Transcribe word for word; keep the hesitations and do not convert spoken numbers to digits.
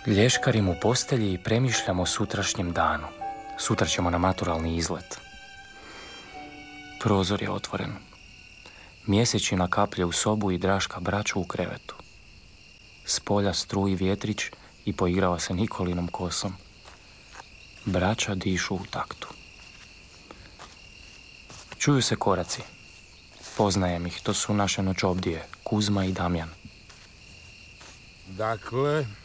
Lješkarim u postelji i premišljam o sutrašnjem danu. Sutra ćemo na maturalni izlet. Prozor je otvoren. Mjesečina kaplje u sobu i Draška braću u krevetu. S polja struji vjetrić i poigrava se Nikolinom kosom. Braća dišu u taktu. Čuju se koraci. Poznajem ih, to su naše noćobdije, Kuzma i Damjan. Dakle,